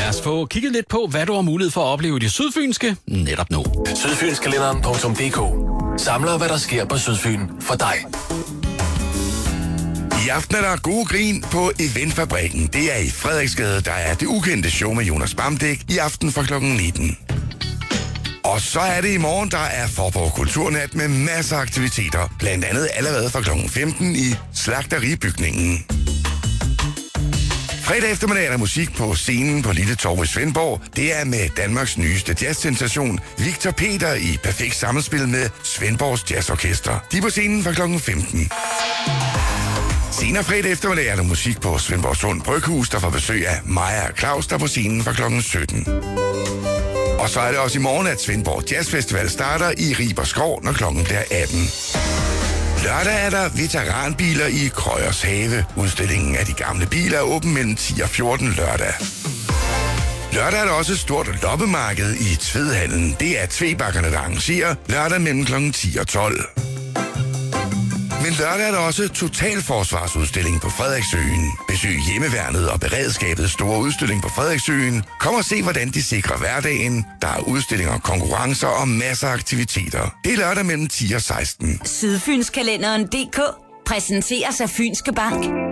os få kigget lidt på, hvad du har mulighed for at opleve i det sydfynske netop nu. Sydfynskalenderen.dk samler, hvad der sker på Sydfyn for dig. I aften er der gode grin på Eventfabrikken. Det er i Frederiksgade, der er det ukendte show med Jonas Bamdæk i aften fra klokken 19. Og så er det i morgen, der er Forborg Kulturnat med masser af aktiviteter. Blandt andet allerede fra klokken 15 i Slagteribygningen. Fredag eftermiddag er der musik på scenen på Lille Torv i Svendborg. Det er med Danmarks nyeste jazzsensation, Victor Peter, i perfekt sammenspil med Svendborgs Jazzorkester. De er på scenen fra klokken 15. Senere fredag eftermiddag er der musik på Svendborg Sund Bryghus, der får besøg af Maja og Claus, der er på scenen fra klokken 17. Og så er det også i morgen, at Svendborg Jazz Festival starter i Riberskov, når klokken bliver 18. Lørdag er der veteranbiler i Krøyers Have. Udstillingen af de gamle biler er åben mellem 10 og 14 lørdag. Lørdag er der også et stort loppemarked i Tvedhallen. Det er Tvebakkerne, der arrangerer lørdag mellem klokken 10 og 12. Men lørdag er der også totalforsvarsudstilling på Frederiksøen. Besøg hjemmeværnet og beredskabets store udstilling på Frederiksøen. Kom og se, hvordan de sikrer hverdagen. Der er udstillinger, konkurrencer og masser af aktiviteter. Det er lørdag mellem 10 og 16. Sydfynskalenderen.dk præsenteres af Fynske Bank.